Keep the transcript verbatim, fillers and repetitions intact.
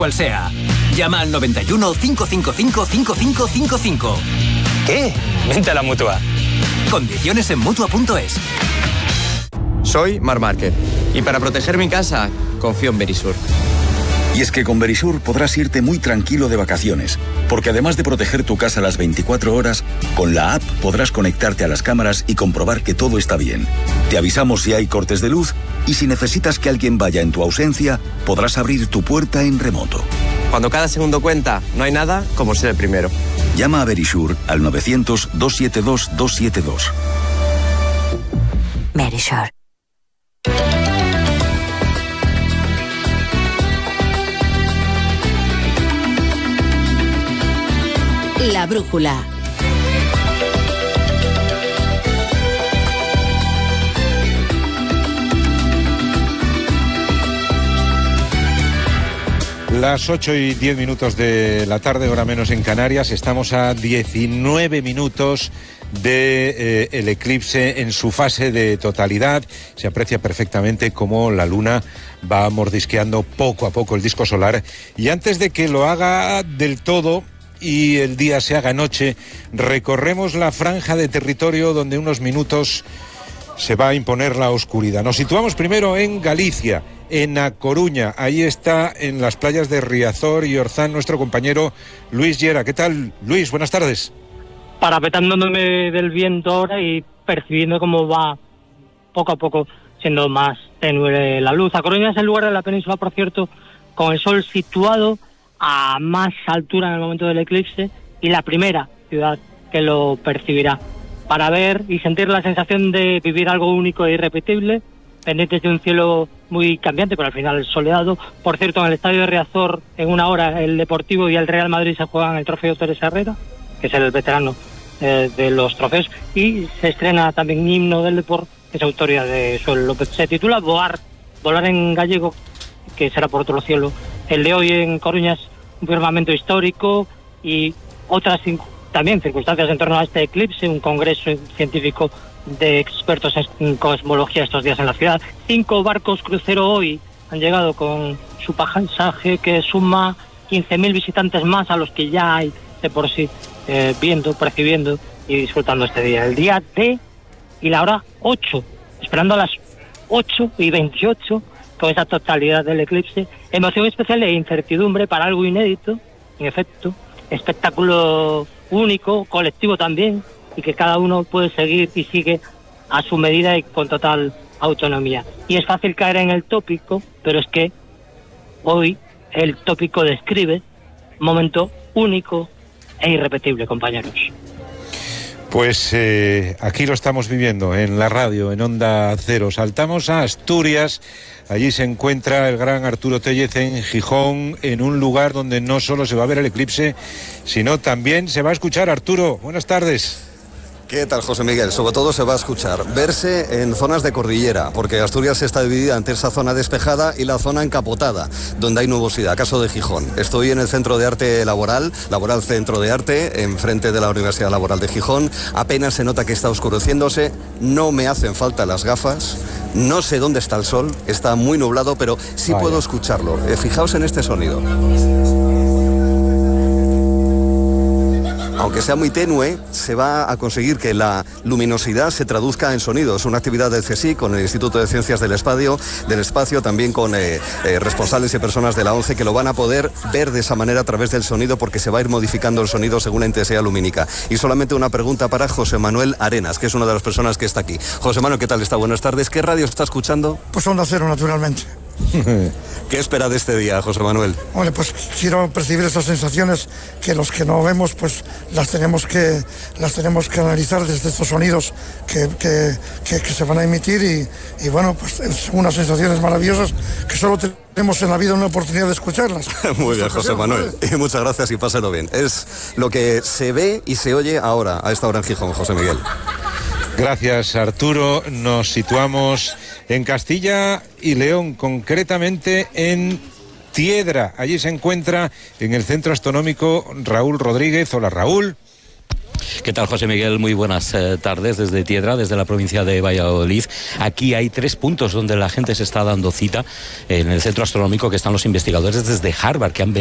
cual sea. Llama al noventa y uno, cinco cinco cinco, cinco cinco cinco cinco. ¿Qué? Vente a la Mutua. Condiciones en Mutua punto es. Soy Mar Márquez y para proteger mi casa confío en Verisur. Y es que con Verisur podrás irte muy tranquilo de vacaciones, porque además de proteger tu casa las veinticuatro horas, con la app podrás conectarte a las cámaras y comprobar que todo está bien. Te avisamos si hay cortes de luz y si necesitas que alguien vaya en tu ausencia, podrás abrir tu puerta en remoto. Cuando cada segundo cuenta, no hay nada como ser el primero. Llama a Verisur al novecientos, doscientos setenta y dos, doscientos setenta y dos. Verisur. La brújula. Las ocho y diez minutos de la tarde, hora menos en Canarias. Estamos a diecinueve minutos de eh, el eclipse en su fase de totalidad. Se aprecia perfectamente cómo la luna va mordisqueando poco a poco el disco solar. Y antes de que lo haga del todo y el día se haga noche, recorremos la franja de territorio donde unos minutos se va a imponer la oscuridad. Nos situamos primero en Galicia, en A Coruña. Ahí está, en las playas de Riazor y Orzán, nuestro compañero Luis Llera. ¿Qué tal, Luis? Buenas tardes. Parapetándome del viento ahora y percibiendo cómo va poco a poco siendo más tenue la luz. A Coruña es el lugar de la península, por cierto, con el sol situado a más altura en el momento del eclipse y la primera ciudad que lo percibirá. Para ver y sentir la sensación de vivir algo único e irrepetible, pendientes de un cielo muy cambiante, pero al final soleado. Por cierto, en el estadio de Riazor, en una hora, el Deportivo y el Real Madrid se juegan el trofeo Teresa Herrera, que es el veterano eh, de los trofeos, y se estrena también Himno del Deporte, que es autoría de Joel López. Se titula Voar, volar en gallego, que será por otro cielo. El de hoy en Coruña es un firmamento histórico y otras también circunstancias en torno a este eclipse, un congreso científico de expertos en cosmología estos días en la ciudad. Cinco barcos crucero hoy han llegado con su pasaje que suma quince mil visitantes más a los que ya hay de por sí eh, viendo, percibiendo y disfrutando este día. El día de y la hora ocho, esperando a las ocho y veintiocho con esa totalidad del eclipse. Emoción especial e incertidumbre para algo inédito, en efecto, espectáculo único, colectivo también, y que cada uno puede seguir y sigue a su medida y con total autonomía. Y es fácil caer en el tópico, pero es que hoy el tópico describe un momento único e irrepetible, compañeros. Pues eh, aquí lo estamos viviendo, en la radio, en Onda Cero. Saltamos a Asturias. Allí se encuentra el gran Arturo Tellez en Gijón, en un lugar donde no solo se va a ver el eclipse, sino también se va a escuchar. Arturo, buenas tardes. ¿Qué tal, José Miguel? Sobre todo se va a escuchar, verse en zonas de cordillera, porque Asturias está dividida entre esa zona despejada y la zona encapotada, donde hay nubosidad, caso de Gijón. Estoy en el Centro de Arte Laboral, Laboral Centro de Arte, enfrente de la Universidad Laboral de Gijón. Apenas se nota que está oscureciéndose, no me hacen falta las gafas, no sé dónde está el sol, está muy nublado, pero sí Vaya. puedo escucharlo. Eh, fijaos en este sonido. Aunque sea muy tenue, se va a conseguir que la luminosidad se traduzca en sonido. Es una actividad del CSIC con el Instituto de Ciencias del Espacio, del espacio también con eh, eh, responsables y personas de la ONCE que lo van a poder ver de esa manera a través del sonido, porque se va a ir modificando el sonido según la intensidad lumínica. Y solamente una pregunta para José Manuel Arenas, que es una de las personas que está aquí. José Manuel, ¿qué tal está? Buenas tardes. ¿Qué radio está escuchando? Pues Onda Cero, naturalmente. ¿Qué espera de este día, José Manuel? Hombre, pues quiero percibir esas sensaciones que los que no vemos, pues las tenemos que las tenemos que analizar desde estos sonidos que, que, que, que se van a emitir y, y bueno, pues son unas sensaciones maravillosas que solo tenemos en la vida una oportunidad de escucharlas. Muy bien, José Manuel. Y muchas gracias y páselo bien. Es lo que se ve y se oye ahora, a esta hora en Gijón, José Miguel. Gracias, Arturo. Nos situamos en Castilla y León, concretamente en Tiedra. Allí se encuentra en el Centro Astronómico Raúl Rodríguez. Hola, Raúl. ¿Qué tal, José Miguel? Muy buenas eh, tardes desde Tiedra, desde la provincia de Valladolid. Aquí hay tres puntos donde la gente se está dando cita en el centro astronómico, que están los investigadores desde Harvard, que han